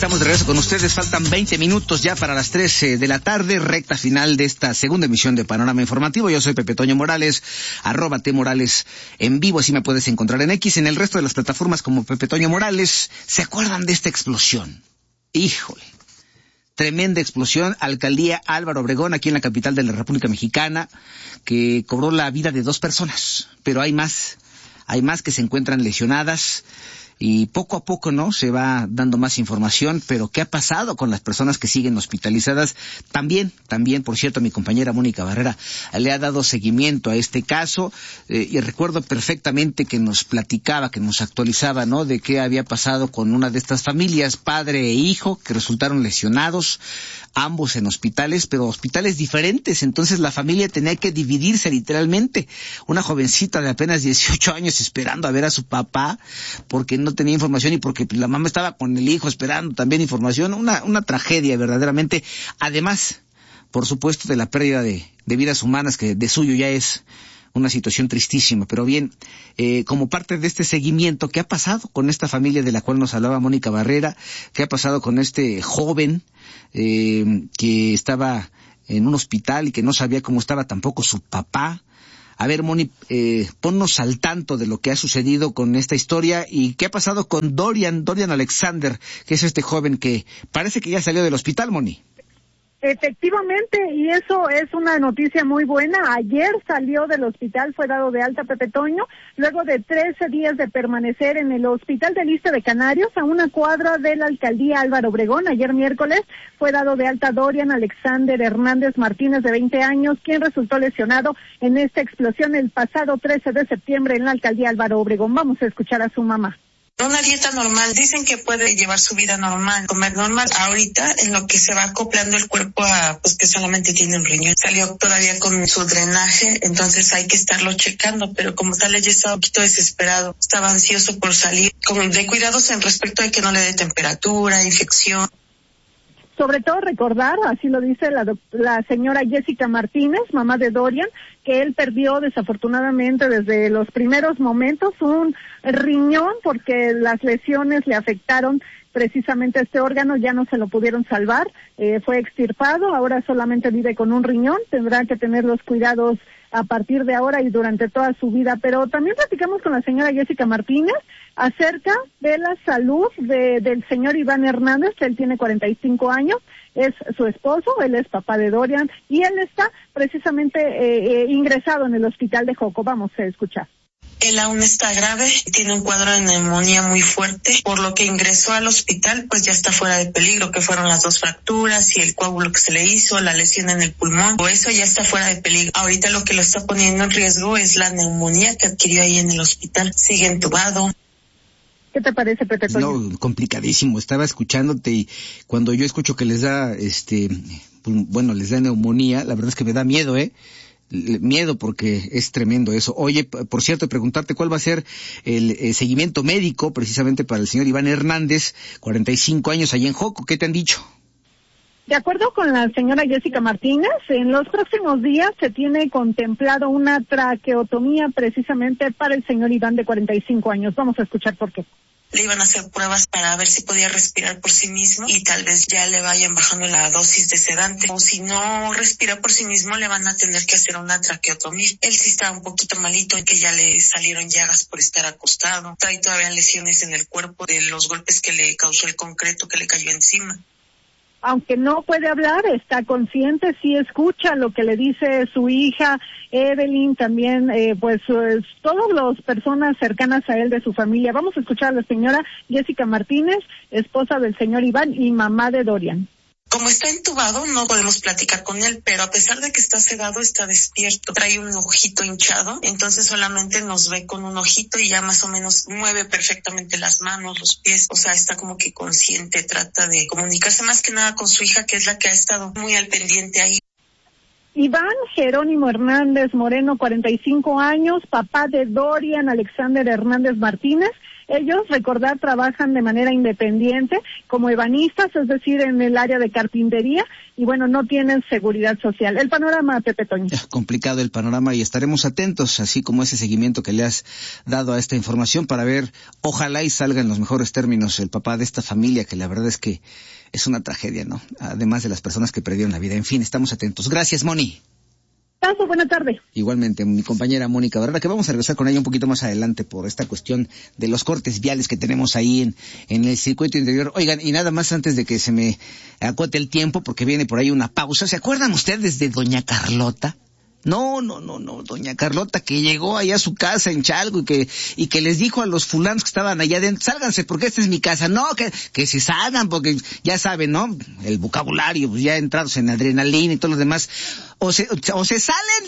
Estamos de regreso con ustedes. Faltan 20 minutos ya para las 3 de la tarde, recta final de esta segunda emisión de Panorama Informativo. Yo soy Pepe Toño Morales, @T_Morales en vivo, así me puedes encontrar en X, en el resto de las plataformas como Pepe Toño Morales. ¿Se acuerdan de esta explosión? Híjole, tremenda explosión, alcaldía Álvaro Obregón, aquí en la capital de la República Mexicana, que cobró la vida de 2 personas, pero hay más que se encuentran lesionadas. Y poco a poco, ¿no?, se va dando más información, pero ¿qué ha pasado con las personas que siguen hospitalizadas? También, por cierto, mi compañera Mónica Barrera le ha dado seguimiento a este caso, y recuerdo perfectamente que nos platicaba, que nos actualizaba, ¿no?, de qué había pasado con una de estas familias, padre e hijo, que resultaron lesionados, ambos en hospitales, pero hospitales diferentes. Entonces la familia tenía que dividirse literalmente. Una jovencita de apenas 18 años esperando a ver a su papá, porque no tenía información y porque la mamá estaba con el hijo esperando también información. Una tragedia verdaderamente. Además, por supuesto, de la pérdida de vidas humanas, que de suyo ya es una situación tristísima. Pero bien, como parte de este seguimiento, ¿qué ha pasado con esta familia de la cual nos hablaba Mónica Barrera? ¿Qué ha pasado con este joven que estaba en un hospital y que no sabía cómo estaba tampoco su papá? A ver, Moni, ponnos al tanto de lo que ha sucedido con esta historia y qué ha pasado con Dorian Alexander, que es este joven que parece que ya salió del hospital, Moni. Efectivamente, y eso es una noticia muy buena. Ayer salió del hospital, fue dado de alta, Pepe Toño, luego de 13 días de permanecer en el Hospital de Issste de Canarios, a una cuadra de la alcaldía Álvaro Obregón. Ayer miércoles fue dado de alta Dorian Alexander Hernández Martínez, de 20 años, quien resultó lesionado en esta explosión el pasado 13 de septiembre en la alcaldía Álvaro Obregón. Vamos a escuchar a su mamá. Una dieta normal, dicen que puede llevar su vida normal, comer normal. Ahorita, en lo que se va acoplando el cuerpo a, pues que solamente tiene un riñón, salió todavía con su drenaje, entonces hay que estarlo checando, pero como tal ella estaba un poquito desesperado, estaba ansioso por salir, de cuidados en respecto a que no le dé temperatura, infección. Sobre todo recordar, así lo dice la señora Jessica Martínez, mamá de Dorian, que él perdió desafortunadamente desde los primeros momentos un riñón porque las lesiones le afectaron precisamente este órgano, ya no se lo pudieron salvar, fue extirpado, ahora solamente vive con un riñón, tendrá que tener los cuidados a partir de ahora y durante toda su vida. Pero también platicamos con la señora Jessica Martínez acerca de la salud del señor Iván Hernández. Él tiene 45 años, es su esposo, él es papá de Dorian y él está precisamente ingresado en el hospital de Joco. Vamos a escuchar. Él aún está grave, tiene un cuadro de neumonía muy fuerte, por lo que ingresó al hospital, pues ya está fuera de peligro, que fueron las 2 fracturas y el coágulo que se le hizo, la lesión en el pulmón, o eso ya está fuera de peligro. Ahorita lo que lo está poniendo en riesgo es la neumonía que adquirió ahí en el hospital, sigue entubado. ¿Qué te parece, Pepe? No, complicadísimo. Estaba escuchándote y cuando yo escucho que les da, les da neumonía, la verdad es que me da miedo, miedo porque es tremendo eso. Oye, por cierto, preguntarte cuál va a ser el seguimiento médico precisamente para el señor Iván Hernández, 45 años, allá en Joco. ¿Qué te han dicho? De acuerdo con la señora Jessica Martínez, en los próximos días se tiene contemplado una traqueotomía precisamente para el señor Iván de 45 años. Vamos a escuchar por qué. Le iban a hacer pruebas para ver si podía respirar por sí mismo y tal vez ya le vayan bajando la dosis de sedante. O si no respira por sí mismo, le van a tener que hacer una traqueotomía. Él sí está un poquito malito, que ya le salieron llagas por estar acostado. Trae todavía lesiones en el cuerpo de los golpes que le causó el concreto que le cayó encima. Aunque no puede hablar, está consciente, sí escucha lo que le dice su hija Evelyn, también todas las personas cercanas a él de su familia. Vamos a escuchar a la señora Jessica Martínez, esposa del señor Iván y mamá de Dorian. Como está entubado, no podemos platicar con él, pero a pesar de que está sedado, está despierto. Trae un ojito hinchado, entonces solamente nos ve con un ojito y ya más o menos mueve perfectamente las manos, los pies. O sea, está como que consciente, trata de comunicarse más que nada con su hija, que es la que ha estado muy al pendiente ahí. Iván Jerónimo Hernández Moreno, 45 años, papá de Dorian Alexander Hernández Martínez. Ellos, recordar, trabajan de manera independiente como ebanistas, es decir, en el área de carpintería, y bueno, no tienen seguridad social. El panorama, Pepe Toño. Complicado el panorama y estaremos atentos, así como ese seguimiento que le has dado a esta información para ver, ojalá y salga en los mejores términos el papá de esta familia, que la verdad es que es una tragedia, ¿no? Además de las personas que perdieron la vida. En fin, estamos atentos. Gracias, Moni. Paso, buena tarde. Igualmente, mi compañera Mónica Barrera, que vamos a regresar con ella un poquito más adelante por esta cuestión de los cortes viales que tenemos ahí en el circuito interior. Oigan, y nada más antes de que se me acote el tiempo, porque viene por ahí una pausa. ¿Se acuerdan ustedes de doña Carlota? No, doña Carlota, que llegó allá a su casa en Chalco y que les dijo a los fulanos que estaban allá adentro, sálganse porque esta es mi casa. No, que se salgan porque ya saben, ¿no? El vocabulario, pues ya entrados en adrenalina y todo lo demás. O se salen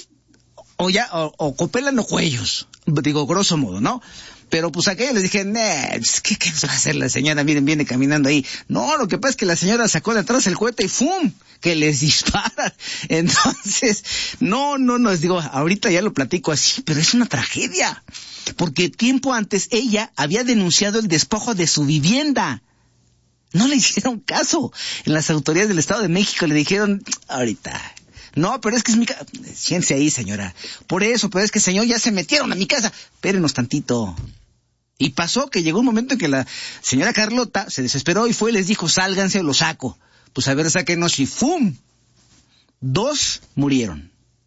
o copelan los cuellos. Digo, grosso modo, ¿no? Pero pues aquellos les dije, ¿qué va a hacer la señora? Miren, viene caminando ahí. No, lo que pasa es que la señora sacó de atrás el cohete y ¡fum! Que les dispara. Entonces, no, les digo, ahorita ya lo platico así, pero es una tragedia. Porque tiempo antes ella había denunciado el despojo de su vivienda. No le hicieron caso. En las autoridades del Estado de México le dijeron, ahorita... No, pero es que es mi casa. Siéntese ahí, señora. Por eso, pero es que, señor, ya se metieron a mi casa. Espérenos tantito. Y pasó que llegó un momento en que la señora Carlota se desesperó y fue y les dijo, sálganse o lo saco. Pues a ver, sáquenos y ¡fum! 2 murieron.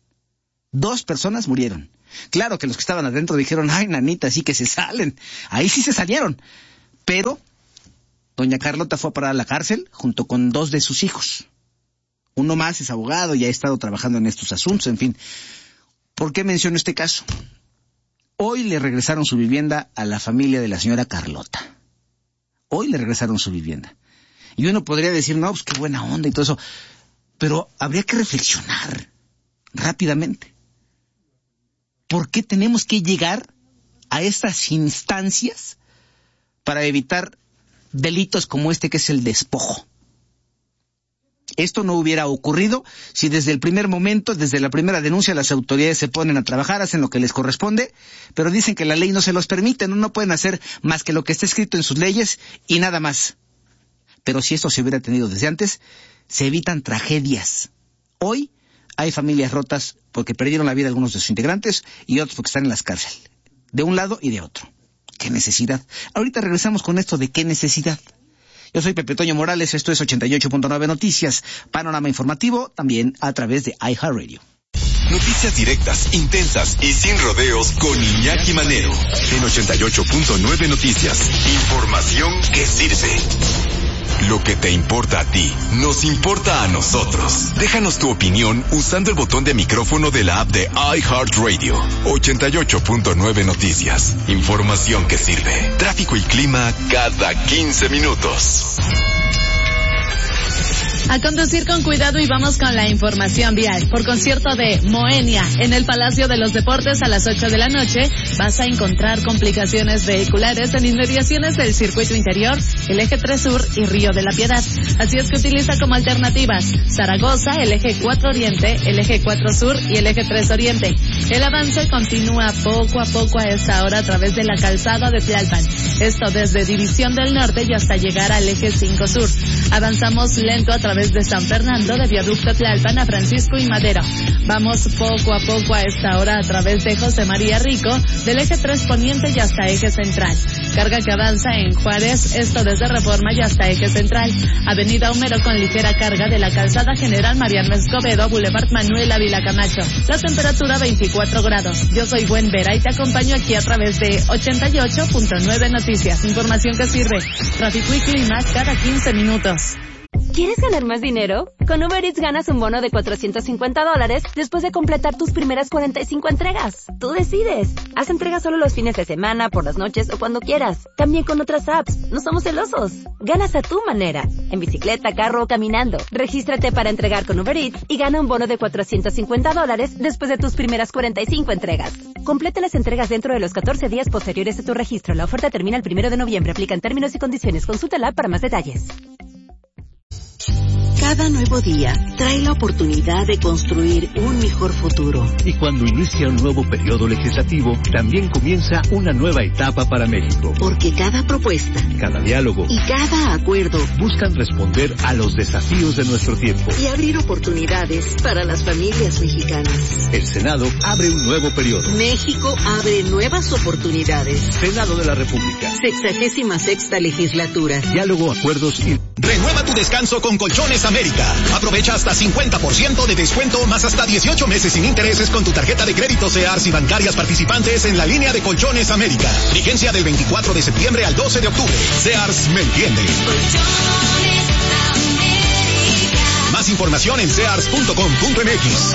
2 personas murieron. Claro que los que estaban adentro dijeron, ay, nanita, sí que se salen. Ahí sí se salieron. Pero doña Carlota fue a parar a la cárcel junto con 2 de sus hijos. Uno más es abogado y ha estado trabajando en estos asuntos, en fin. ¿Por qué menciono este caso? Hoy le regresaron su vivienda a la familia de la señora Carlota. Hoy le regresaron su vivienda. Y uno podría decir, no, pues qué buena onda y todo eso. Pero habría que reflexionar rápidamente. ¿Por qué tenemos que llegar a estas instancias para evitar delitos como este que es el despojo? Esto no hubiera ocurrido si desde el primer momento, desde la primera denuncia, las autoridades se ponen a trabajar, hacen lo que les corresponde, pero dicen que la ley no se los permite, no pueden hacer más que lo que está escrito en sus leyes y nada más. Pero si esto se hubiera tenido desde antes, se evitan tragedias. Hoy hay familias rotas porque perdieron la vida algunos de sus integrantes y otros porque están en las cárceles, de un lado y de otro. ¿Qué necesidad? Ahorita regresamos con esto de qué necesidad. Yo soy Pepe Toño Morales, esto es 88.9 Noticias, panorama informativo, también a través de iHeartRadio. Noticias directas, intensas y sin rodeos con Iñaki Manero. En 88.9 Noticias, información que sirve. Lo que te importa a ti, nos importa a nosotros. Déjanos tu opinión usando el botón de micrófono de la app de iHeartRadio. 88.9 Noticias. Información que sirve. Tráfico y clima cada 15 minutos. A conducir con cuidado y vamos con la información vial. Por concierto de Moenia, en el Palacio de los Deportes a las 8 de la noche, vas a encontrar complicaciones vehiculares en inmediaciones del circuito interior, el eje 3 Sur y Río de la Piedad. Así es que utiliza como alternativas Zaragoza, el eje 4 Oriente, el eje 4 Sur y el eje 3 Oriente. El avance continúa poco a poco a esta hora a través de la calzada de Tlalpan. Esto desde División del Norte y hasta llegar al eje 5 Sur. Avanzamos lento a través de San Fernando, de Viaducto Tlalpan a Francisco y Madero. Vamos poco a poco a esta hora a través de José María Rico, del eje 3 Poniente y hasta eje central. Carga que avanza en Juárez, esto desde Reforma y hasta eje central. Avenida Homero con ligera carga de la calzada General Mariano Escobedo, Boulevard Manuel Ávila Camacho. La temperatura 24 grados. Yo soy Buen Vera y te acompaño aquí a través de 88.9 Noticias. Información que sirve. Tráfico y clima cada 15 minutos. ¿Quieres ganar más dinero? Con Uber Eats ganas un bono de $450 después de completar tus primeras 45 entregas. Tú decides. Haz entregas solo los fines de semana, por las noches o cuando quieras. También con otras apps. No somos celosos. Ganas a tu manera. En bicicleta, carro o caminando. Regístrate para entregar con Uber Eats y gana un bono de $450 después de tus primeras 45 entregas. Completa las entregas dentro de los 14 días posteriores a tu registro. La oferta termina el 1 de noviembre. Aplican términos y condiciones. Consulta la app para más detalles. Cada nuevo día trae la oportunidad de construir un mejor futuro. Y cuando inicia un nuevo periodo legislativo, también comienza una nueva etapa para México. Porque cada propuesta, cada diálogo y cada acuerdo buscan responder a los desafíos de nuestro tiempo y abrir oportunidades para las familias mexicanas. El Senado abre un nuevo periodo. México abre nuevas oportunidades. Senado de la República. 66ª legislatura. Diálogo, acuerdos y... Renueva tu descanso con Colchones América. Aprovecha hasta 50% de descuento más hasta 18 meses sin intereses con tu tarjeta de crédito Sears y bancarias participantes en la línea de Colchones América. Vigencia del 24 de septiembre al 12 de octubre. Sears me entiende. Colchones América. Más información en sears.com.mx.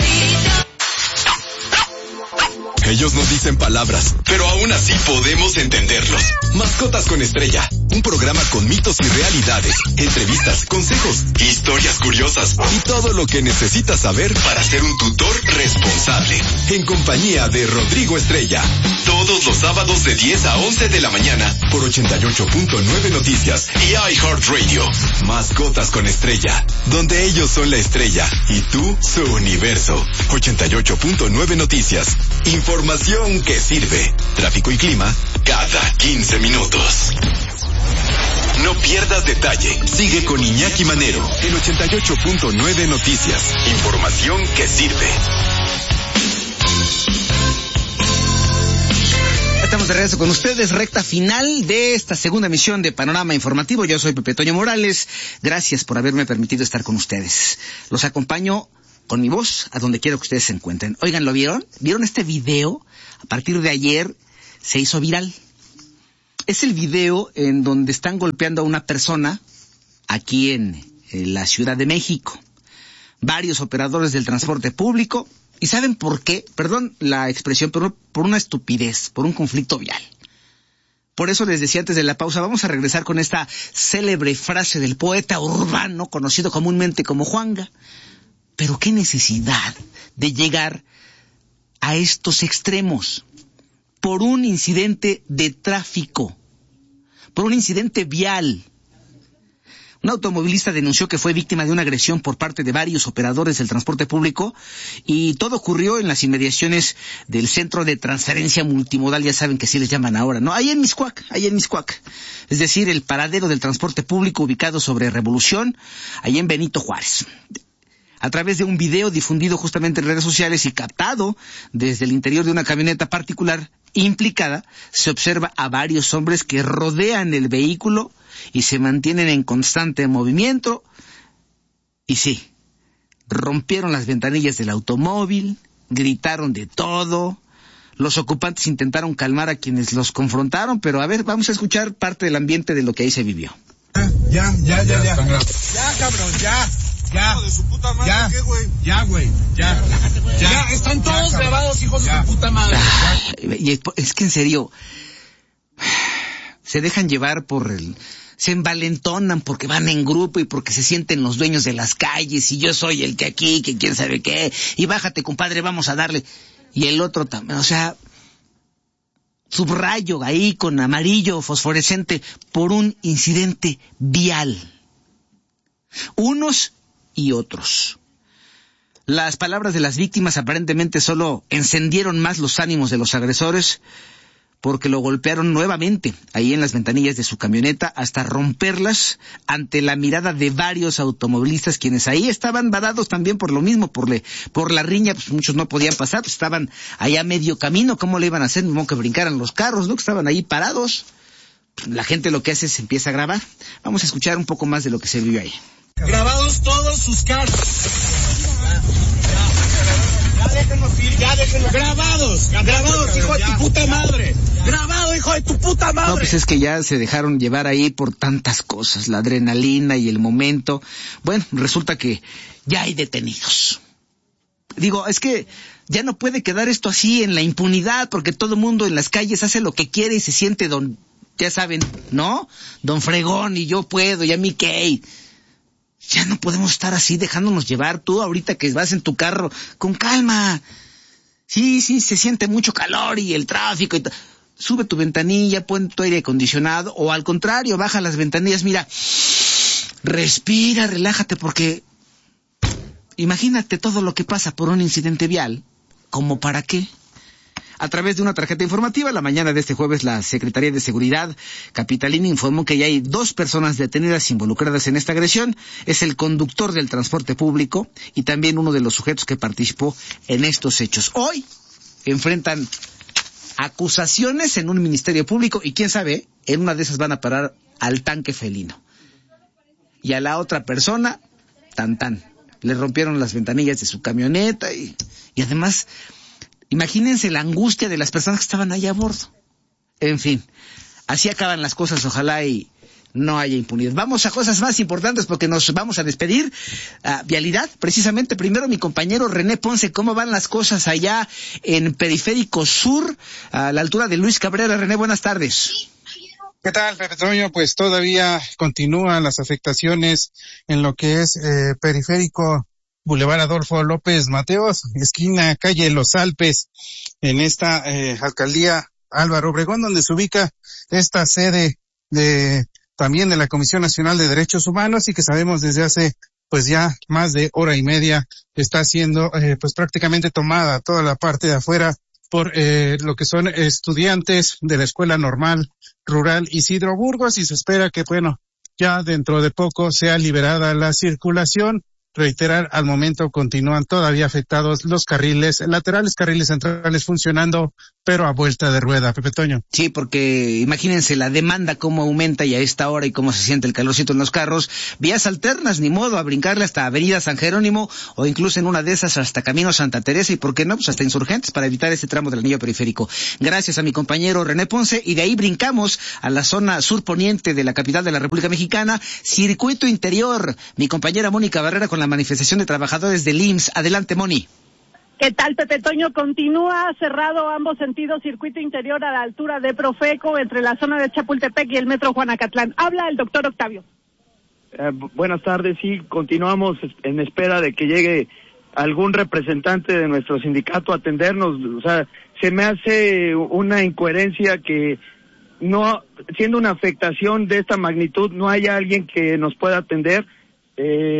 Ellos no dicen palabras, pero aún así podemos entenderlos. Mascotas con Estrella, un programa con mitos y realidades, entrevistas, consejos, historias curiosas y todo lo que necesitas saber para ser un tutor responsable. En compañía de Rodrigo Estrella. Todos los sábados de 10 a 11 de la mañana por 88.9 Noticias y iHeartRadio. Mascotas con Estrella, donde ellos son la estrella y tú su universo. 88.9 Noticias. Información que sirve. Tráfico y clima cada 15 minutos. No pierdas detalle. Sigue con Iñaki Manero en 88.9 Noticias. Información que sirve. Estamos de regreso con ustedes, recta final de esta segunda emisión de Panorama Informativo. Yo soy Pepe Toño Morales. Gracias por haberme permitido estar con ustedes. Los acompaño con mi voz a donde quiera que ustedes se encuentren. Oigan, ¿lo vieron? ¿Vieron este video? A partir de ayer se hizo viral. Es el video en donde están golpeando a una persona aquí en la Ciudad de México. Varios operadores del transporte público. ¿Y saben por qué? Perdón la expresión, pero por una estupidez, por un conflicto vial. Por eso les decía antes de la pausa, vamos a regresar con esta célebre frase del poeta urbano, conocido comúnmente como Juanga. Pero qué necesidad de llegar a estos extremos por un incidente de tráfico, por un incidente vial. Un automovilista denunció que fue víctima de una agresión por parte de varios operadores del transporte público y todo ocurrió en las inmediaciones del Centro de Transferencia Multimodal, ya saben que así les llaman ahora, ¿no? Ahí en Mixcoac. Es decir, el paradero del transporte público ubicado sobre Revolución, ahí en Benito Juárez. A través de un video difundido justamente en redes sociales y captado desde el interior de una camioneta particular implicada, se observa a varios hombres que rodean el vehículo y se mantienen en constante movimiento. Y sí, rompieron las ventanillas del automóvil, gritaron de todo. Los ocupantes intentaron calmar a quienes los confrontaron, pero a ver, vamos a escuchar parte del ambiente de lo que ahí se vivió. Ya, cabrón, ya. Ya, de su puta madre, ya, ¿qué, güey? Ya, güey, ya, están todos grabados, hijos de su puta madre. Y es que en serio, se dejan llevar se envalentonan porque van en grupo y porque se sienten los dueños de las calles y yo soy el que aquí, que quién sabe qué, y bájate, compadre, vamos a darle. Y el otro también, o sea, subrayo ahí con amarillo fosforescente por un incidente vial. Unos y otros. Las palabras de las víctimas aparentemente solo encendieron más los ánimos de los agresores porque lo golpearon nuevamente ahí en las ventanillas de su camioneta hasta romperlas ante la mirada de varios automovilistas quienes ahí estaban varados también por lo mismo, por la riña, pues muchos no podían pasar, pues estaban ahí a medio camino, ¿cómo le iban a hacer? Mismo que brincaran los carros, ¿no? Que estaban ahí parados. La gente lo que hace es empieza a grabar. Vamos a escuchar un poco más de lo que se vivió ahí. Grabados todos sus carros. Ya déjenos. Grabados, hijo de tu puta madre. Grabado, hijo de tu puta madre. No, pues es que ya se dejaron llevar ahí por tantas cosas, la adrenalina y el momento. Bueno, resulta que ya hay detenidos. Digo, es que ya no puede quedar esto así en la impunidad, porque todo el mundo en las calles hace lo que quiere y se siente ya saben, ¿no? Don Fregón y yo puedo, y a mí qué. Ya no podemos estar así dejándonos llevar. Tú ahorita que vas en tu carro, con calma. Sí, se siente mucho calor y el tráfico y sube tu ventanilla, pon tu aire acondicionado, o al contrario, baja las ventanillas, mira, respira, relájate, porque Imagínate todo lo que pasa por un incidente vial. ¿Cómo para qué? A través de una tarjeta informativa, la mañana de este jueves, la Secretaría de Seguridad capitalina informó que ya hay 2 personas detenidas involucradas en esta agresión. Es el conductor del transporte público y también uno de los sujetos que participó en estos hechos. Hoy enfrentan acusaciones en un ministerio público y quién sabe, en una de esas van a parar al tanque felino. Y a la otra persona, le rompieron las ventanillas de su camioneta y además... Imagínense la angustia de las personas que estaban ahí a bordo. En fin, así acaban las cosas, ojalá y no haya impunidad. Vamos a cosas más importantes porque nos vamos a despedir. Vialidad, precisamente, primero mi compañero René Ponce, ¿cómo van las cosas allá en Periférico Sur, a la altura de Luis Cabrera? René, buenas tardes. ¿Qué tal, Pepe Toño? Pues todavía continúan las afectaciones en lo que es Periférico Boulevard Adolfo López Mateos, esquina calle Los Alpes, en esta alcaldía Álvaro Obregón, donde se ubica esta sede también de la Comisión Nacional de Derechos Humanos y que sabemos desde hace pues ya más de hora y media está siendo pues prácticamente tomada toda la parte de afuera por lo que son estudiantes de la Escuela Normal Rural Isidro Burgos y se espera que bueno ya dentro de poco sea liberada la circulación. Reiterar, al momento continúan todavía afectados los carriles laterales, carriles centrales funcionando, pero a vuelta de rueda, Pepe Toño. Sí, porque imagínense la demanda cómo aumenta y a esta hora y cómo se siente el calorcito en los carros. Vías alternas, ni modo, a brincarle hasta Avenida San Jerónimo o incluso en una de esas hasta Camino Santa Teresa y por qué no, pues hasta Insurgentes para evitar ese tramo del anillo periférico. Gracias a mi compañero René Ponce y de ahí brincamos a la zona surponiente de la capital de la República Mexicana, circuito interior. Mi compañera Mónica Barrera con la manifestación de trabajadores del IMSS. Adelante, Moni. ¿Qué tal, Pepe Toño? Continúa cerrado ambos sentidos, circuito interior a la altura de Profeco, entre la zona de Chapultepec y el metro Juanacatlán. Habla el doctor Octavio. Buenas tardes, sí, continuamos en espera de que llegue algún representante de nuestro sindicato a atendernos. O sea, se me hace una incoherencia que no, siendo una afectación de esta magnitud, no haya alguien que nos pueda atender.